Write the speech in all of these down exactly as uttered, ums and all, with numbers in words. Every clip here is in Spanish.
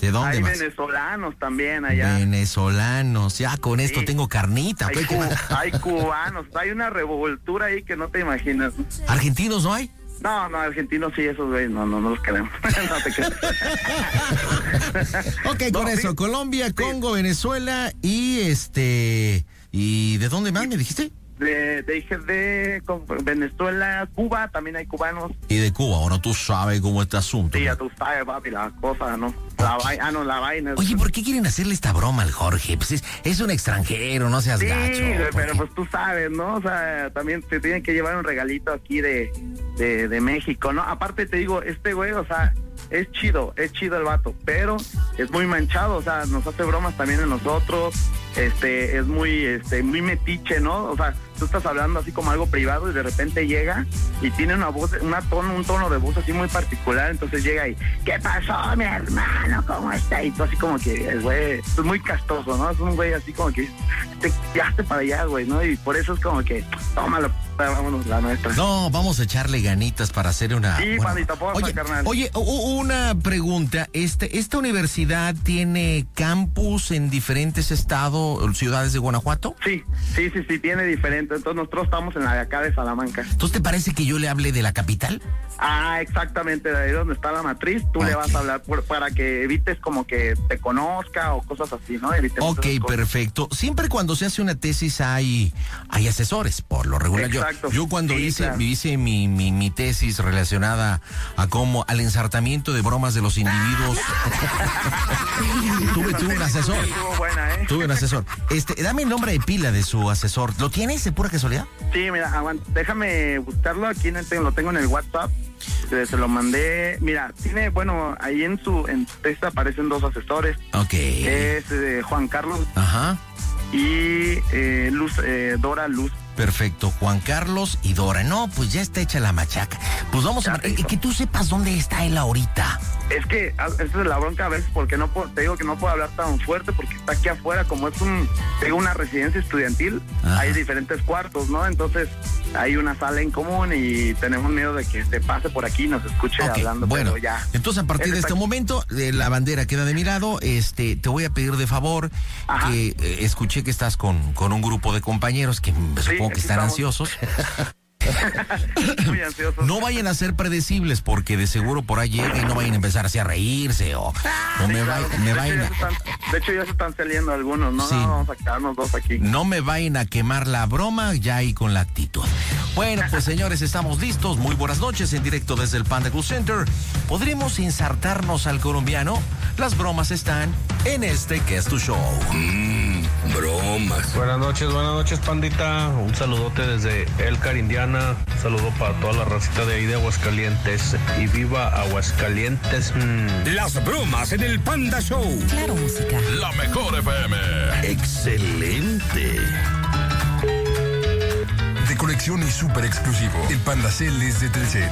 ¿De dónde Hay más? venezolanos también allá. Venezolanos, ya con esto Sí. tengo carnita. Hay, cu- hay cubanos, hay una revoltura ahí que no te imaginas. ¿Argentinos no hay? No, no, argentinos sí, esos güeyes, no, no, no los queremos. No te creas. Ok, No, con sí. eso, Colombia, Congo, Venezuela y este... ¿Y de dónde más me dijiste? De, de dije de con- Venezuela, Cuba, también hay cubanos. Y de Cuba, bueno, tú sabes cómo es este asunto. Sí, ya tú sabes, papi, la cosa, ¿no? La vaina, ah, no, la vaina. Oye, ¿por qué quieren hacerle esta broma al Jorge? Pues es, es un extranjero, no seas Sí, gacho. ¿por pero qué? pues tú sabes, ¿no? O sea, también te tienen que llevar un regalito aquí de, de, de México, ¿no? Aparte te digo, este güey, o sea, es chido, es chido el vato, pero es muy manchado, o sea, nos hace bromas también a nosotros, este, es muy, este, muy metiche, ¿no? O sea, tú estás hablando así como algo privado y de repente llega y tiene una voz, una tono, un tono de voz así muy particular, entonces llega y, ¿qué pasó, mi hermano? ¿Cómo está? Y tú así como que, el güey, es muy castoso, ¿no? Es un güey así como que, te quedaste para allá, güey, ¿no? Y por eso es como que, tómalo, vámonos, la nuestra. No, vamos a echarle ganitas para hacer una... Sí, pandita, porfa, oye, carnal. oye, u- u- una pregunta. Este, ¿Esta universidad tiene campus en diferentes estados, ciudades de Guanajuato? Sí, sí, sí, sí, tiene diferente. Entonces nosotros estamos en la de acá de Salamanca. Entonces, ¿te parece que yo le hable de la capital? Ah, exactamente, de ahí donde está la matriz, tú le Ok. vas a hablar por- para que evites como que te conozca o cosas así, ¿no? Evitemos Ok, esas cosas. perfecto. Siempre cuando se hace una tesis hay, hay asesores, por lo regular. Yo, Exacto. yo cuando Sí, hice, claro. hice mi, mi, mi tesis relacionada a cómo, al ensartamiento de bromas de los individuos, tuve, tuve un asesor. Estuvo buena, ¿eh? Tuve un asesor. Este, dame el nombre de pila de su asesor. ¿Lo tienes de pura casualidad? Sí, mira, aguanta, déjame buscarlo, aquí en el, lo tengo en el WhatsApp, se, se lo mandé, mira, tiene, bueno, ahí en su, en su texto aparecen dos asesores, Ok. es eh, Juan Carlos Ajá. y eh, Luz, eh, Dora Luz. Perfecto, Juan Carlos y Dora. No, pues ya está hecha la machaca. Pues vamos Ya a... te eh, hizo. que tú sepas dónde está él ahorita. Es que ah, esa es la bronca a veces porque no puedo, te digo que no puedo hablar tan fuerte porque está aquí afuera, como es un, te digo, una residencia estudiantil, Ajá. hay diferentes cuartos, ¿no? Entonces hay una sala en común y tenemos miedo de que se pase por aquí y nos escuche Ok, hablando, bueno, pero ya. entonces a partir Él de está este aquí. momento eh, la bandera queda de mi lado. Este, te voy a pedir de favor Ajá. que eh, escuché que estás con, con un grupo de compañeros que mm, supongo que aquí están estamos. ansiosos. Muy ansioso. No vayan a ser predecibles porque de seguro por ahí llega y no vayan a empezar así a reírse o, o Sí, me, claro. va- me de, vayan hecho, ya a, se están, de hecho ya se están saliendo algunos, ¿no? Sí. No, vamos a quedarnos dos aquí. no me vayan a quemar la broma ya ahí con la actitud. Bueno, pues señores, estamos listos. Muy buenas noches en directo desde el Panda Cool Center. ¿Podremos ensartarnos al colombiano? Las bromas están en este que es tu show. Mmm, bromas. Buenas noches, buenas noches, pandita. Un saludote desde Elcar, Indiana. Un saludo para toda la racita de ahí de Aguascalientes. Y viva Aguascalientes. Mm. Las bromas en el Panda Show. Claro, música. La mejor F M. Excelente. De colección y súper exclusivo. El Panda Cel es de Telcel.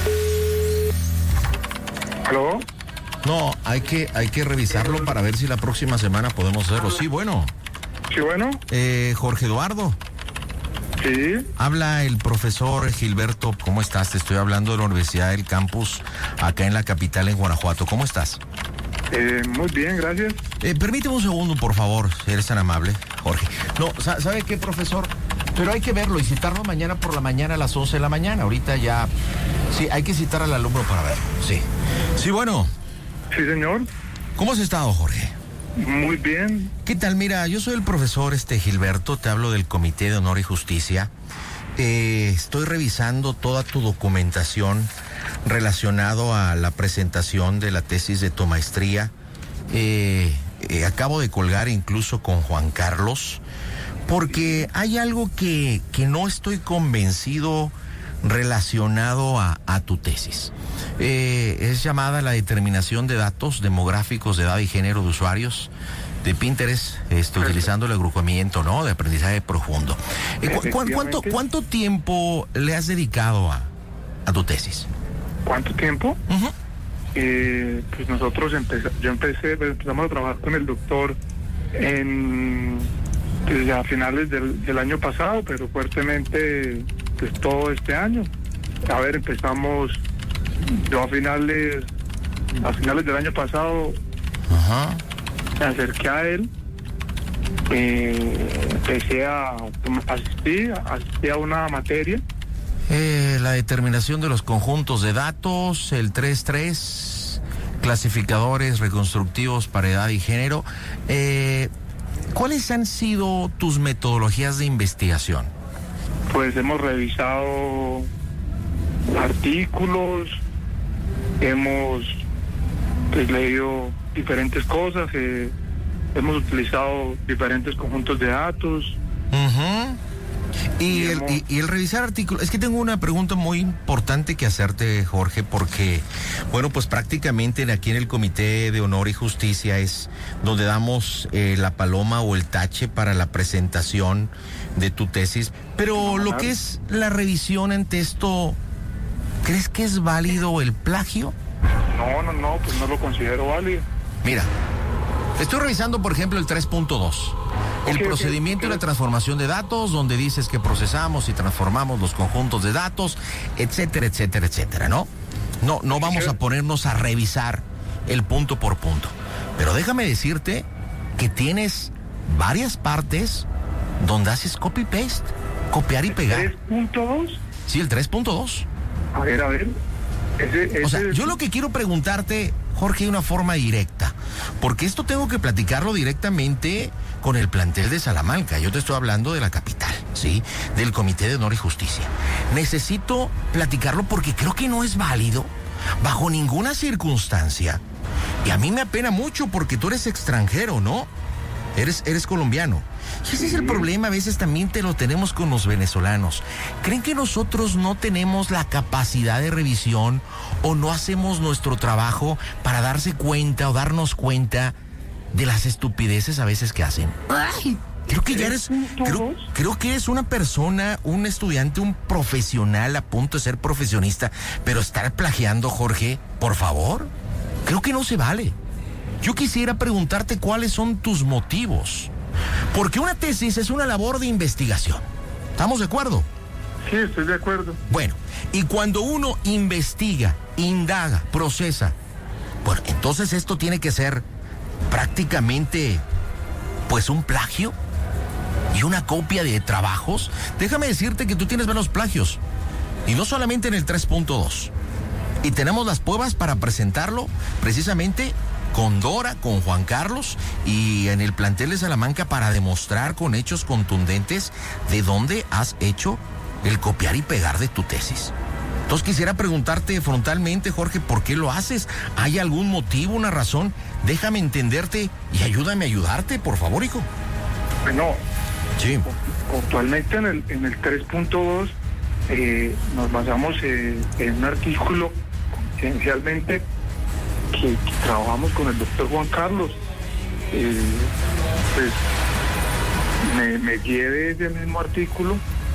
¿Aló? No, hay que, hay que revisarlo para ver si la próxima semana podemos hacerlo. Sí, bueno. Sí, bueno. Eh, Jorge Eduardo. Sí. Habla el profesor Gilberto. ¿Cómo estás? Te estoy hablando de la Universidad del Campus, acá en la capital, en Guanajuato. ¿Cómo estás? Eh, muy bien, gracias. Eh, permíteme un segundo, por favor, si eres tan amable, Jorge. No, sa- ¿sabe qué, profesor? Pero hay que verlo y citarlo mañana por la mañana a las once de la mañana. Ahorita ya... Sí, hay que citar al alumno para verlo, sí. Sí, bueno. Sí, señor. ¿Cómo has estado, Jorge? Muy bien. ¿Qué tal? Mira, yo soy el profesor este Gilberto, te hablo del Comité de Honor y Justicia. Eh, estoy revisando toda tu documentación relacionado a la presentación de la tesis de tu maestría. Eh, eh, acabo de colgar incluso con Juan Carlos, porque hay algo que, que no estoy convencido relacionado a, a tu tesis. Eh, es llamada la determinación de datos demográficos de edad y género de usuarios de Pinterest, este, utilizando el agrupamiento, ¿no?, de aprendizaje profundo. Eh, cu- cu- ¿cuánto, Efectivamente. ¿Cuánto tiempo le has dedicado a, a tu tesis? ¿Cuánto tiempo? Ujú. Eh, pues nosotros empezamos, yo empecé, pues, empezamos a trabajar con el doctor en pues, a finales del, del año pasado, pero fuertemente pues todo este año. A ver, empezamos yo a finales a finales del año pasado Ajá. Me acerqué a él, eh, empecé a asistir, asistí a una materia. Eh, la determinación de los conjuntos de datos, el tres tres, clasificadores reconstructivos para edad y género. Eh, ¿Cuáles han sido tus metodologías de investigación? Pues hemos revisado artículos, hemos pues, leído diferentes cosas, eh, hemos utilizado diferentes conjuntos de datos. Uh-huh. Y, el, hemos... y, y el revisar artículos, es que tengo una pregunta muy importante que hacerte, Jorge, porque, bueno, pues prácticamente aquí en el Comité de Honor y Justicia es donde damos eh, la paloma o el tache para la presentación de tu tesis, pero lo que es la revisión ante esto, ¿crees que es válido el plagio? No, no, no, pues no lo considero válido. Mira, estoy revisando, por ejemplo, el tres punto dos. El Okay, procedimiento okay, okay. y la transformación de datos, donde dices que procesamos y transformamos los conjuntos de datos, etcétera, etcétera, etcétera, ¿no? No, no vamos a ponernos a revisar el punto por punto. Pero déjame decirte que tienes varias partes donde haces copy-paste, copiar y pegar. ¿tres punto dos? Sí, el tres punto dos. A ver, a ver. Ese, ese... O sea, yo lo que quiero preguntarte, Jorge, de una forma directa, porque esto tengo que platicarlo directamente con el plantel de Salamanca. Yo te estoy hablando de la capital, ¿sí? Del Comité de Honor y Justicia. Necesito platicarlo porque creo que no es válido, bajo ninguna circunstancia. Y a mí me apena mucho porque tú eres extranjero, ¿no? Eres, eres colombiano. Y ese es el problema, a veces también te lo tenemos con los venezolanos. ¿Creen que nosotros no tenemos la capacidad de revisión o no hacemos nuestro trabajo para darse cuenta o darnos cuenta de las estupideces a veces que hacen? Ay, creo que ya eres, creo, creo que eres una persona, un estudiante, un profesional a punto de ser profesionista, pero estar plagiando, Jorge, por favor, creo que no se vale. Yo quisiera preguntarte cuáles son tus motivos. Porque una tesis es una labor de investigación. ¿Estamos de acuerdo? Sí, estoy de acuerdo. Bueno, y cuando uno investiga, indaga, procesa, bueno, entonces esto tiene que ser prácticamente, pues, un plagio y una copia de trabajos. Déjame decirte que tú tienes menos plagios. Y no solamente en el tres punto dos. Y tenemos las pruebas para presentarlo precisamente con Dora, con Juan Carlos y en el plantel de Salamanca para demostrar con hechos contundentes de dónde has hecho el copiar y pegar de tu tesis. Entonces quisiera preguntarte frontalmente, Jorge, ¿por qué lo haces? ¿Hay algún motivo, una razón? Déjame entenderte y ayúdame a ayudarte, por favor, hijo. Bueno, sí. Actualmente en el, en el tres punto dos eh, nos basamos eh, en un artículo confidencialmente que, que trabajamos con el doctor Juan Carlos. Eh, pues me, me guié de ese mismo artículo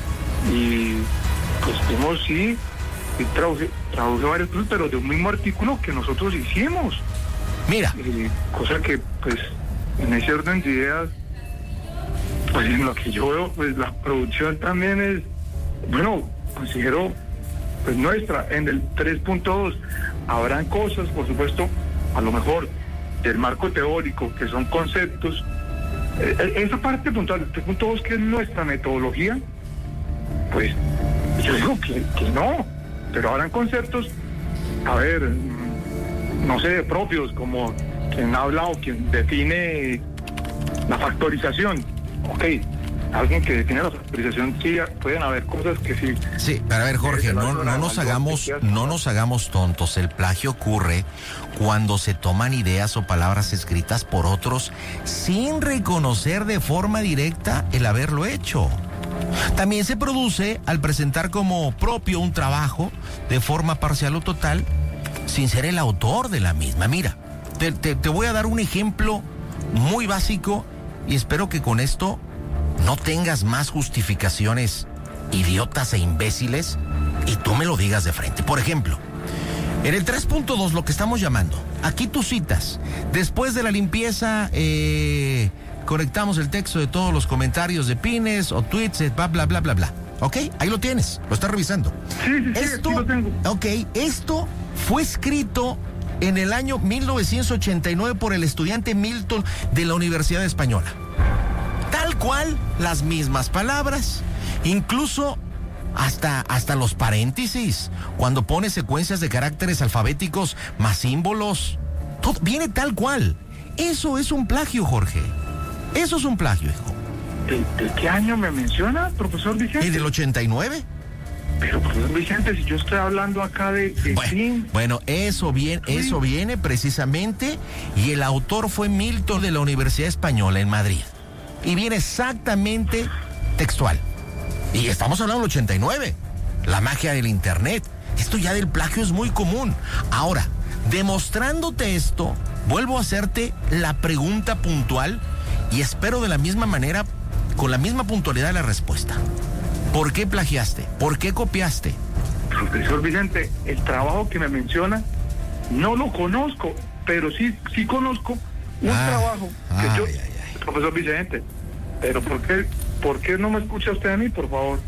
y pues vimos, sí, y traduje, traduje varios cosas, pero de un mismo artículo que nosotros hicimos. Mira. Eh, cosa que, pues, en ese orden de ideas, pues en lo que yo veo, pues la producción también es, bueno, considero, pues nuestra. En el tres punto dos habrán cosas, por supuesto, a lo mejor del marco teórico, que son conceptos. Eh, esa parte puntual del tres punto dos, que es nuestra metodología, pues yo digo que, que no, pero habrán conceptos, a ver, no sé, propios, como quien habla o quien define la factorización. Ok, alguien que define la factorización, sí, pueden haber cosas que sí. Sí, pero a ver, Jorge, no, no nos hagamos, no nos hagamos tontos. El plagio ocurre cuando se toman ideas o palabras escritas por otros sin reconocer de forma directa el haberlo hecho. También se produce al presentar como propio un trabajo de forma parcial o total sin ser el autor de la misma. Mira, te, te, te voy a dar un ejemplo muy básico y espero que con esto no tengas más justificaciones idiotas e imbéciles y tú me lo digas de frente. Por ejemplo, en el tres punto dos, lo que estamos llamando, aquí tú citas, después de la limpieza, eh, conectamos el texto de todos los comentarios de pines o tweets, bla, bla, bla, bla, bla. ¿Ok? Ahí lo tienes, lo estás revisando. Sí, sí, sí, esto, aquí lo tengo. Ok, esto fue escrito en el año mil novecientos ochenta y nueve por el estudiante Milton de la Universidad Española. Tal cual, las mismas palabras, incluso hasta, hasta los paréntesis, cuando pone secuencias de caracteres alfabéticos más símbolos, todo viene tal cual. Eso es un plagio, Jorge. Eso es un plagio, hijo. ¿De, de qué año me menciona, profesor Vicente? ¿Y del ochenta y nueve? Pero, profesor Vicente, si yo estoy hablando acá de... de bueno, sí. bueno, eso viene, eso viene precisamente, y el autor fue Milton de la Universidad Española en Madrid. Y viene exactamente textual. Y estamos hablando del ochenta y nueve. La magia del internet. Esto ya del plagio es muy común. Ahora, demostrándote esto, vuelvo a hacerte la pregunta puntual y espero de la misma manera, con la misma puntualidad la respuesta. ¿Por qué plagiaste? ¿Por qué copiaste? Profesor Vicente, el trabajo que me menciona no lo conozco, pero sí, sí conozco un ah, trabajo que ay, yo... Ay, ay. Profesor Vicente, pero ¿por qué, ¿por qué no me escucha usted a mí, por favor?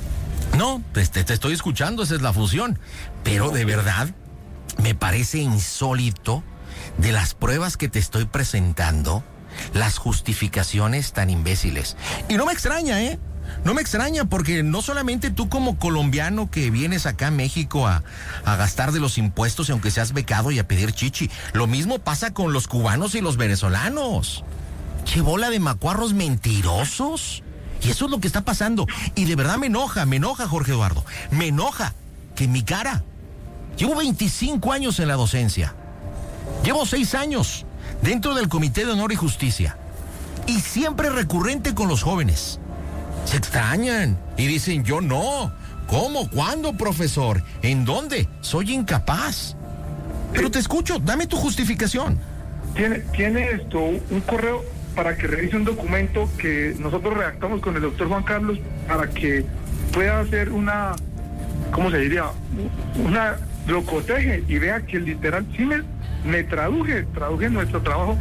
No, te, te, te estoy escuchando, esa es la función. Pero de verdad, me parece insólito de las pruebas que te estoy presentando, las justificaciones tan imbéciles. Y no me extraña, ¿eh? No me extraña, porque no solamente tú como colombiano que vienes acá a México a, a gastar de los impuestos, aunque seas becado, y a pedir chichi. Lo mismo pasa con los cubanos y los venezolanos. ¡Qué bola de macuarros mentirosos! Y eso es lo que está pasando. Y de verdad me enoja, me enoja, Jorge Eduardo. Me enoja que mi cara... Llevo veinticinco años en la docencia. Llevo seis años dentro del Comité de Honor y Justicia. Y siempre recurrente con los jóvenes. Se extrañan y dicen, yo no. ¿Cómo? ¿Cuándo, profesor? ¿En dónde? Soy incapaz. Pero te escucho, dame tu justificación. Tiene, tiene esto, un correo para que revise un documento que nosotros redactamos con el doctor Juan Carlos para que pueda hacer una, ¿cómo se diría? Una, lo coteje y vea que literal, sí me, me traduje, traduje nuestro trabajo.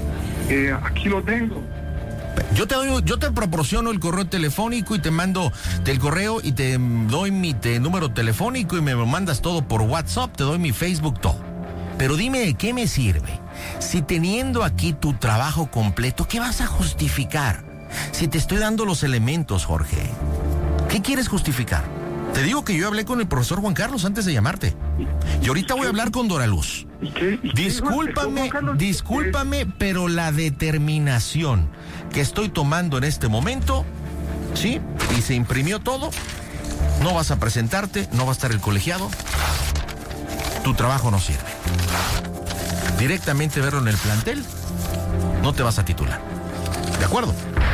Eh, aquí lo tengo. Yo te doy, yo te proporciono el correo telefónico y te mando el correo y te doy mi te, número telefónico y me mandas todo por WhatsApp, te doy mi Facebook, todo. Pero dime, ¿de qué me sirve? Si teniendo aquí tu trabajo completo, ¿qué vas a justificar? Si te estoy dando los elementos, Jorge. ¿Qué quieres justificar? Te digo que yo hablé con el profesor Juan Carlos antes de llamarte. Y ahorita voy a hablar con Dora Luz. ¿Y qué? ¿Y qué discúlpame, dijo Carlos? discúlpame, pero la determinación que estoy tomando en este momento, ¿sí? Y se imprimió todo. No vas a presentarte, no va a estar el colegiado. Tu trabajo no sirve. Directamente verlo en el plantel, no te vas a titular. ¿De acuerdo?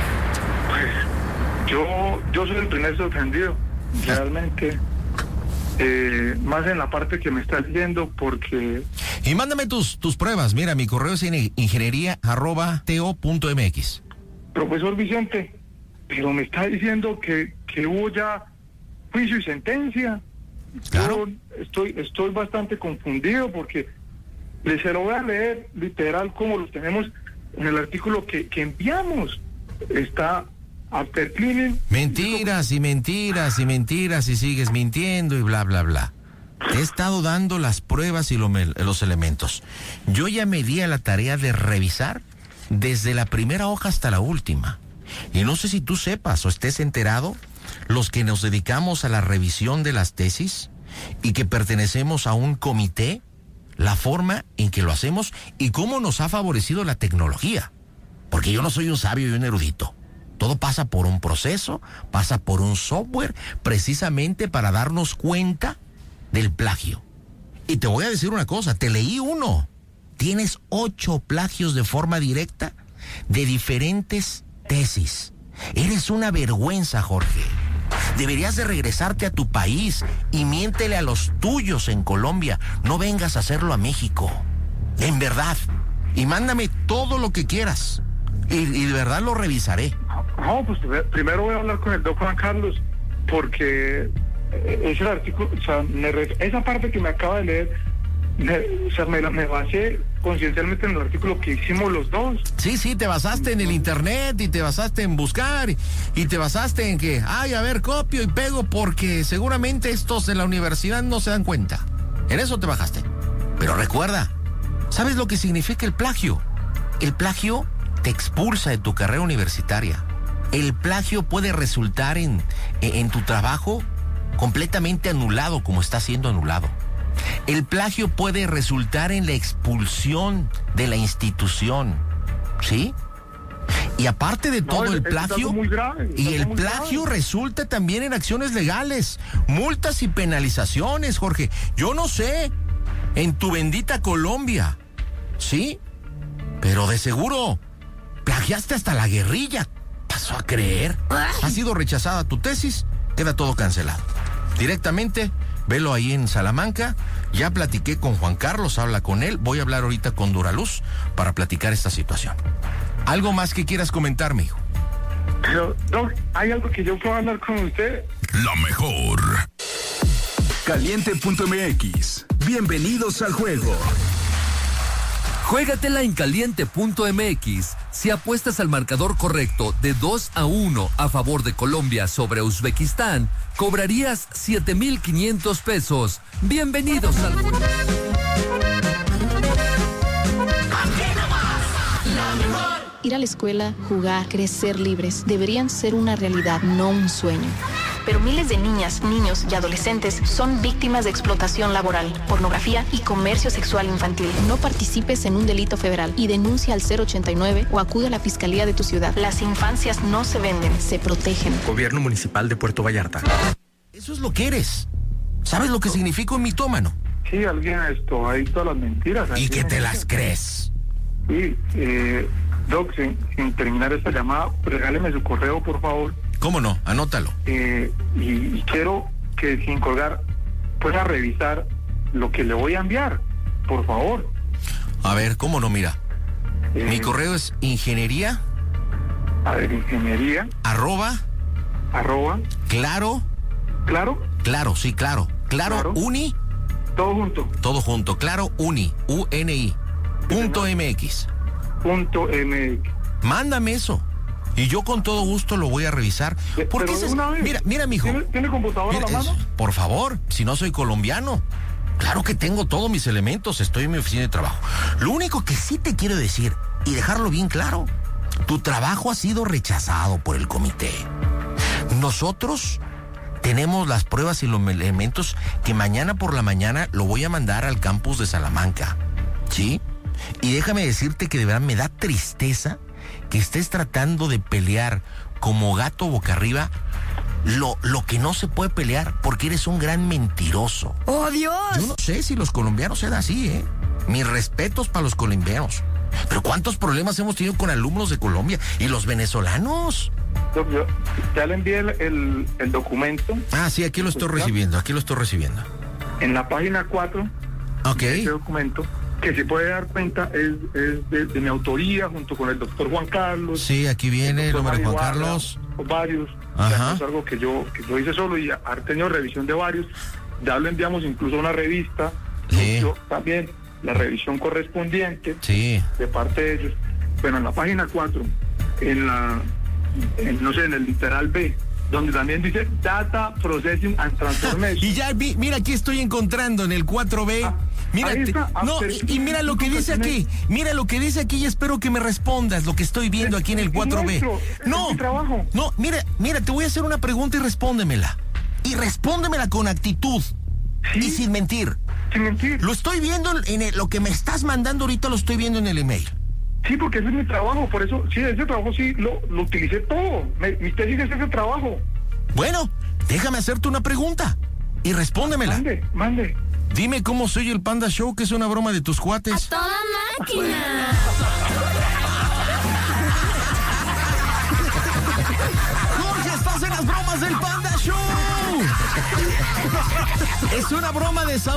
Pues yo, yo soy el primer sorprendido, realmente. Eh, más en la parte que me está leyendo, porque... Y mándame tus, tus pruebas. Mira, mi correo es ingeniería arroba to punto mx. Profesor Vicente, pero me está diciendo que, que hubo ya juicio y sentencia. Claro. Yo estoy, estoy bastante confundido porque les se lo voy a leer literal como lo tenemos en el artículo que, que enviamos. Está after cleaning. Mentiras y mentiras y mentiras y sigues mintiendo y bla, bla, bla. Te he estado dando las pruebas y lo, los elementos. Yo ya me di a la tarea de revisar desde la primera hoja hasta la última. Y no sé si tú sepas o estés enterado, los que nos dedicamos a la revisión de las tesis y que pertenecemos a un comité, la forma en que lo hacemos y cómo nos ha favorecido la tecnología. Porque yo no soy un sabio y un erudito. Todo pasa por un proceso, pasa por un software, precisamente para darnos cuenta del plagio. Y te voy a decir una cosa, te leí uno. Tienes ocho plagios de forma directa de diferentes tesis. Eres una vergüenza, Jorge. Deberías de regresarte a tu país y miéntele a los tuyos en Colombia. No vengas a hacerlo a México. En verdad. Y mándame todo lo que quieras. Y, y de verdad lo revisaré. No, pues primero voy a hablar con el doctor Juan Carlos, porque ese artículo, o sea, me, esa parte que me acaba de leer, me, o sea, me, me basé conciencialmente en el artículo que hicimos los dos. Sí, sí, te basaste en el internet y te basaste en buscar y, y te basaste en que, ay, a ver, copio y pego porque seguramente estos de la universidad no se dan cuenta. En eso te bajaste. Pero recuerda, ¿Sabes lo que significa el plagio? El plagio te expulsa de tu carrera universitaria. El plagio puede resultar en, en tu trabajo completamente anulado, como está siendo anulado. El plagio puede resultar en la expulsión de la institución, ¿sí? Y aparte de todo, No, el es- es plagio, algo muy grave, es y algo el muy plagio grave. resulta también en acciones legales, multas y penalizaciones, Jorge. Yo no sé, en tu bendita Colombia, ¿sí? Pero de seguro, plagiaste hasta la guerrilla. ¿Pasó a creer? Ha sido rechazada tu tesis, queda todo cancelado. Directamente, velo ahí en Salamanca. Ya platiqué con Juan Carlos, habla con él. Voy a hablar ahorita con Duraluz para platicar esta situación. ¿Algo más que quieras comentarme, hijo? Pero, Doc, ¿hay algo que yo pueda hablar con usted? La mejor. Caliente punto m x. Bienvenidos al juego. Juégatela en caliente punto m x. Si apuestas al marcador correcto de dos a uno a favor de Colombia sobre Uzbekistán, cobrarías siete mil quinientos pesos. Bienvenidos al juego. Ir a la escuela, jugar, crecer libres, deberían ser una realidad, no un sueño. Pero miles de niñas, niños y adolescentes son víctimas de explotación laboral, pornografía y comercio sexual infantil. No participes en un delito federal y denuncia al cero ochenta y nueve o acude a la fiscalía de tu ciudad. Las infancias no se venden, se protegen. Gobierno Municipal de Puerto Vallarta. Eso es lo que eres. ¿Sabes lo que significa un mitómano? Sí, alguien esto, hay todas las mentiras. Y que te las crees. Sí, eh, Doc, sin, sin terminar esta llamada, regáleme su correo, por favor. ¿Cómo no? Anótalo. Eh, y, y quiero que sin colgar pueda revisar lo que le voy a enviar, por favor. A ver, ¿cómo no? Mira. Eh, Mi correo es ingeniería A ver, ingeniería, arroba arroba, claro, claro, claro, sí, claro, claro, Claro. uni, todo junto, todo junto, claro, uni, U N I, punto M X. punto M X. Mándame eso. Y yo con todo gusto lo voy a revisar. Eh, Porque pero ese de es- una vez. mira, mira, mijo. ¿Tiene, ¿tiene computadora Mira, a la es- mano? por favor, si no soy colombiano. Claro que tengo todos mis elementos, estoy en mi oficina de trabajo. Lo único que sí te quiero decir, y dejarlo bien claro, tu trabajo ha sido rechazado por el comité. Nosotros tenemos las pruebas y los elementos que mañana por la mañana lo voy a mandar al campus de Salamanca. ¿Sí? Y déjame decirte que de verdad me da tristeza que estés tratando de pelear como gato boca arriba lo, lo que no se puede pelear, porque eres un gran mentiroso. ¡Oh, Dios! Yo no sé si los colombianos sean así, ¿eh? Mis respetos para los colombianos. Pero ¿cuántos problemas hemos tenido con alumnos de Colombia y los venezolanos? Doc, yo ya le envié el, el, el documento. Ah, sí, aquí lo estoy Pues, recibiendo, aquí lo estoy recibiendo. En la página cuatro, Ok. de ese documento, que se puede dar cuenta es, es de, de mi autoría, junto con el doctor Juan Carlos. Sí, aquí viene el doctor nombre de Juan Mario Vargas, Carlos. o varios. Ajá. O sea, no es algo que yo, que yo hice solo y ha tenido revisión de varios. Ya lo enviamos incluso a una revista. Sí. Yo también la revisión correspondiente Sí. de parte de ellos. Bueno, en la página cuatro, en la, en, no sé, en el literal B, donde también dice Data Processing and Transformation. Y ya vi, mira, aquí estoy encontrando en el cuatro B. Ah, Mira, ahí te- está, no, after- y, y mira lo que dice aquí, mira lo que dice aquí y espero que me respondas lo que estoy viendo aquí en el Es cuatro B. nuestro, es No, mi trabajo. no, mira, mira, te voy a hacer una pregunta y respóndemela. Y respóndemela con actitud Sí. y sin mentir. Sin mentir. Lo estoy viendo en el- lo que me estás mandando ahorita, lo estoy viendo en el email. Sí, porque ese es mi trabajo, por eso, sí, ese trabajo sí lo, lo utilicé todo. Me- mi tesis es ese trabajo. Bueno, déjame hacerte una pregunta y respóndemela. Mande, mande. Dime cómo soy el Panda Show, que es una broma de tus cuates. ¡Toda máquina! Jorge, estás en las bromas del Panda Show. Es una broma de